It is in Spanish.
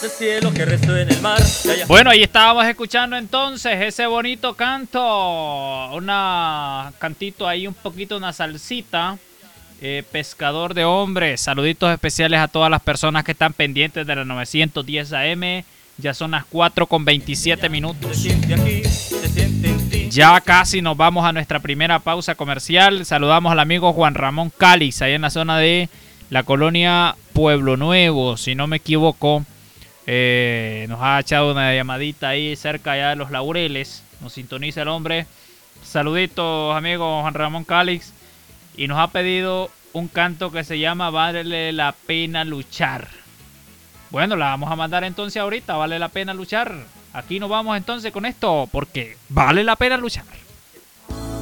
del cielo que resuena el mar. Bueno, ahí estábamos escuchando entonces ese bonito canto, una cantito ahí un poquito, una salsita. Pescador de hombres, saluditos especiales a todas las personas que están pendientes de la 910 AM. Ya son las 4:27 minutos. Ya casi nos vamos a nuestra primera pausa comercial. Saludamos al amigo Juan Ramón Cáliz, ahí en la zona de la colonia Pueblo Nuevo, si no me equivoco. Nos ha echado una llamadita ahí cerca ya de Los Laureles. Nos sintoniza el hombre. Saluditos, amigo Juan Ramón Cáliz. Y nos ha pedido un canto que se llama Vale la pena luchar. Bueno, la vamos a mandar entonces ahorita, Vale la pena luchar. Aquí nos vamos entonces con esto, porque vale la pena luchar.